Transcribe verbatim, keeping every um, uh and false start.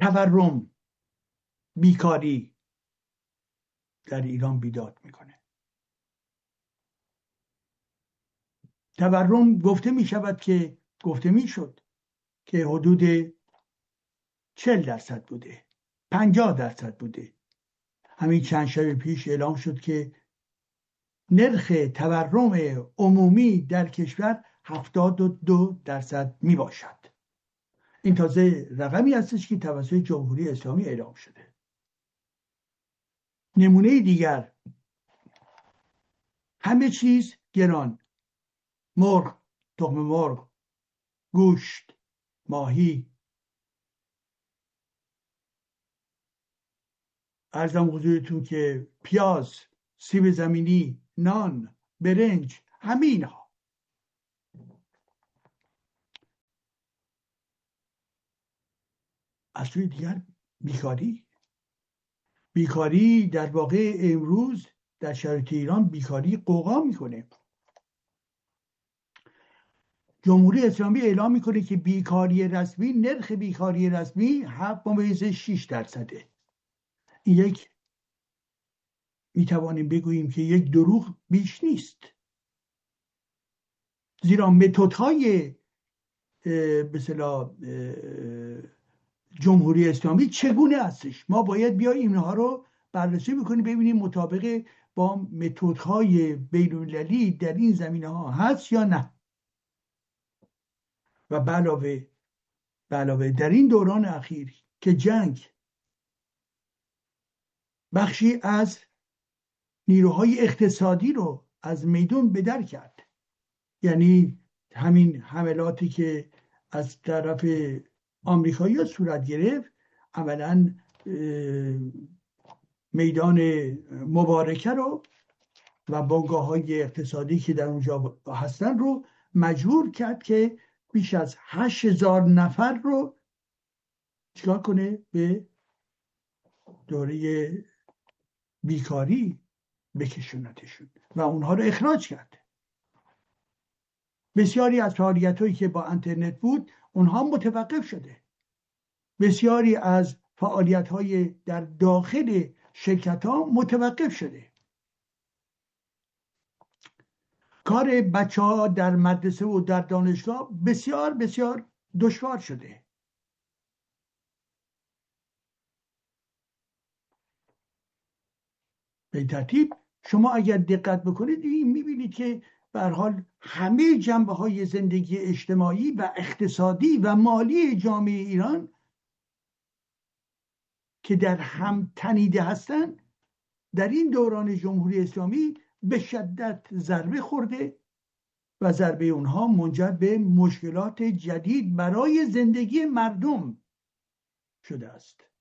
تورم، بیکاری در ایران بیداد میکنه. تورم گفته می شود که گفته می شد که حدود چهل درصد بوده، پنجاه درصد بوده. همین چند شب پیش اعلام شد که نرخ تورم عمومی در کشور هفتاد و دو درصد می باشد. این تازه رقمی هستش که توسط جمهوری اسلامی اعلام شده. نمونه دیگر، همه چیز گران، مرغ، تخم مرغ، گوشت، ماهی. عرضم حضورتون که پیاز، سیب زمینی، نان، برنج، همین ها. از سوی دیگر بیکاری بیکاری در واقع امروز در شرایط ایران بیکاری قوقا میکنه. جمهوری اسلامی اعلام میکنه که بیکاری رسمی، نرخ بیکاری رسمی هفت ممیز شش درصده. این یک میتوانیم بگوییم که یک دروغ بیش نیست، زیرا متدهای به اصطلاح جمهوری اسلامی چگونه هستش. ما باید بیاییم اینها رو بررسی بکنیم، ببینیم مطابق با متدهای بین‌المللی در این زمینه ها هست یا نه. و به علاوه به علاوه در این دوران اخیر که جنگ بخشی از نیروهای اقتصادی رو از میدون به در کرد، یعنی همین حملاتی که از طرف آمریکایی‌ها صورت گرفت، اولا میدان مبارکه رو و بنگاه‌های اقتصادی که در اونجا هستن رو مجبور کرد که بیش از هشت هزار نفر رو چیکار کنه؟ به دوره بیکاری بکشونتشون و اونها رو اخراج کرد. بسیاری از فعالیت‌هایی که با اینترنت بود اونها متوقف شده. بسیاری از فعالیت‌های در داخل شرکت‌ها متوقف شده. کار بچه‌ها در مدرسه و در دانشگاه بسیار بسیار دشوار شده. به این ترتیب شما اگر دقت بکنید می‌بینید که به هر حال همه جنبه‌های زندگی اجتماعی و اقتصادی و مالی جامعه ایران که در هم تنیده هستند در این دوران جمهوری اسلامی به شدت ضربه خورده و ضربه اونها منجر به مشکلات جدید برای زندگی مردم شده است.